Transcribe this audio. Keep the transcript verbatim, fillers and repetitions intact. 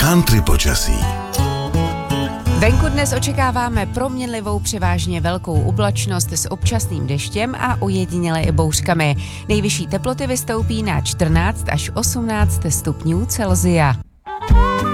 Country počasí. Venku dnes očekáváme proměnlivou převážně velkou oblačnost s občasným deštěm a ojediněle i bouřkami. Nejvyšší teploty vystoupí na čtrnáct až osmnáct stupňů Celsia.